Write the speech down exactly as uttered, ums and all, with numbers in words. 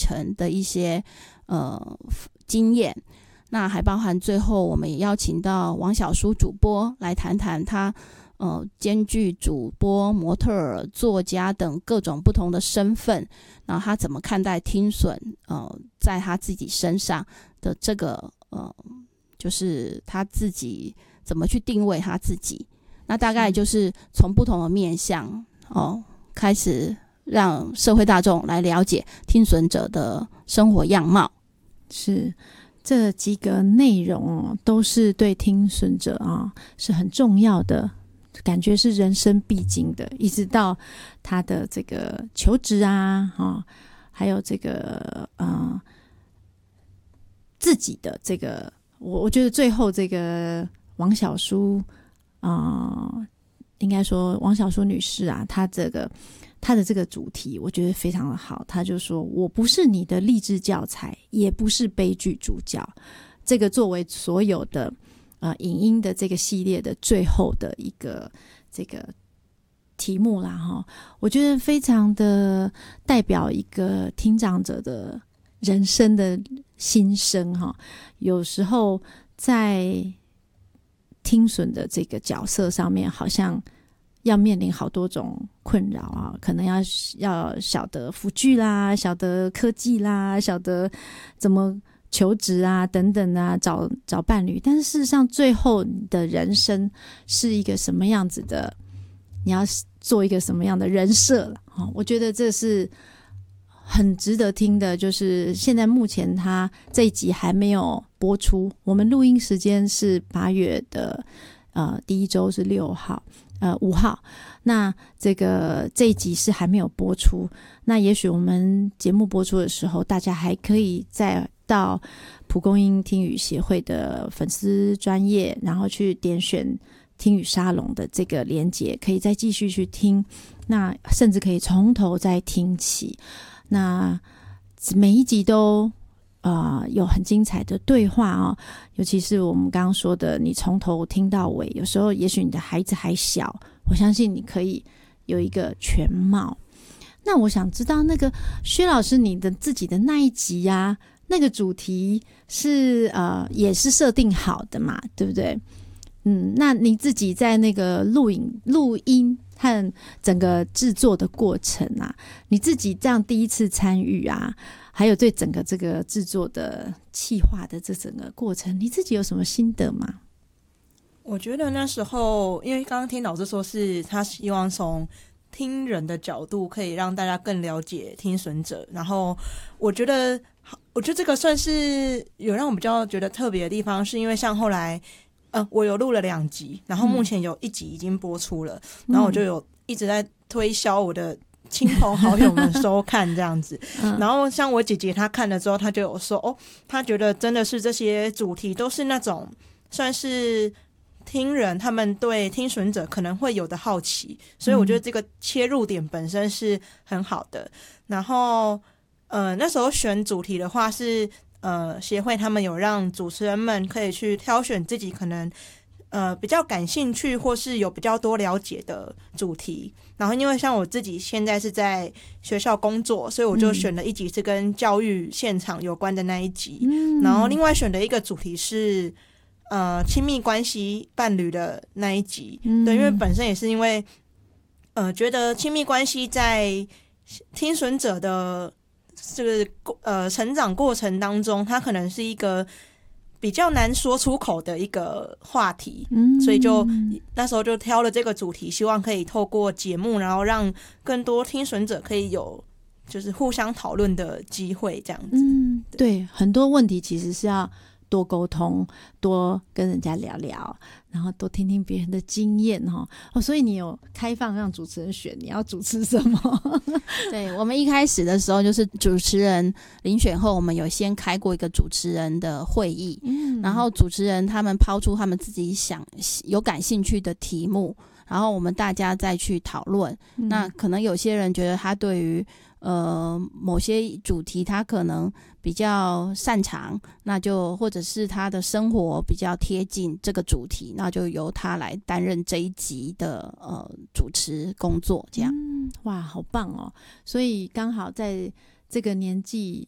程的一些呃经验。那还包含最后我们也邀请到王小书主播来谈谈他呃兼具主播、模特儿、作家等各种不同的身份，然后他怎么看待听损呃在他自己身上的这个呃就是他自己怎么去定位他自己。那大概就是从不同的面向哦开始让社会大众来了解听损者的生活样貌。 是这几个内容、哦、都是对听损者啊是很重要的，感觉是人生必经的，一直到他的这个求职啊，哦、还有这个呃自己的这个，我我觉得最后这个王小书啊、呃，应该说王小书女士啊，她这个她的这个主题我觉得非常的好，她就说我不是你的励志教材，也不是悲剧主角，这个作为所有的呃影音的这个系列的最后的一个这个题目啦哈，我觉得非常的代表一个听障者的人生的心声哈。有时候在听损的这个角色上面，好像要面临好多种困扰啊，可能要要晓得辅具啦，晓得科技啦，晓得怎么求职啊等等啊，找找伴侣，但是事实上最后的人生是一个什么样子的，你要做一个什么样的人设了、哦、我觉得这是很值得听的。就是现在目前他这一集还没有播出，我们录音时间是八月的呃第一周是六号呃五号，那这个这一集是还没有播出，那也许我们节目播出的时候，大家还可以再到蒲公英听语协会的粉丝专页，然后去点选听语沙龙的这个连结，可以再继续去听，那甚至可以从头再听起。那每一集都呃有很精彩的对话哦，尤其是我们刚刚说的，你从头听到尾，有时候也许你的孩子还小，我相信你可以有一个全貌。那我想知道那个薛老师你的自己的那一集啊，那个主题是呃也是设定好的嘛，对不对？嗯，那你自己在那个录影录音和整个制作的过程啊，你自己这样第一次参与啊，还有对整个这个制作的企划的这整个过程，你自己有什么心得吗？ 我觉得那时候，因为刚刚听老师说是他希望从听人的角度可以让大家更了解听损者，然后我觉得我觉得这个算是有让我比较觉得特别的地方，是因为像后来呃，我有录了两集，然后目前有一集已经播出了、嗯、然后我就有一直在推销我的亲朋好友们收看这样子、嗯、然后像我姐姐她看了之后，她就有说哦，她觉得真的是这些主题都是那种算是听人他们对听损者可能会有的好奇，所以我觉得这个切入点本身是很好的、嗯、然后呃，那时候选主题的话是呃，协会他们有让主持人们可以去挑选自己可能呃比较感兴趣或是有比较多了解的主题，然后因为像我自己现在是在学校工作，所以我就选了一集是跟教育现场有关的那一集、嗯、然后另外选的一个主题是呃亲密关系伴侣的那一集、嗯、对，因为本身也是因为呃觉得亲密关系在听损者的这个呃成长过程当中，它可能是一个比较难说出口的一个话题、嗯、所以就那时候就挑了这个主题，希望可以透过节目，然后让更多听损者可以有就是互相讨论的机会这样子。 嗯，对，很多问题其实是要多沟通，多跟人家聊聊，然后多听听别人的经验、哦哦、所以你有开放让主持人选你要主持什么对，我们一开始的时候就是主持人遴选后，我们有先开过一个主持人的会议、嗯、然后主持人他们抛出他们自己想有感兴趣的题目，然后我们大家再去讨论、嗯、那可能有些人觉得他对于呃某些主题他可能比较擅长，那就或者是他的生活比较贴近这个主题，那就由他来担任这一集的呃主持工作这样、 嗯、哇好棒哦。所以刚好在这个年纪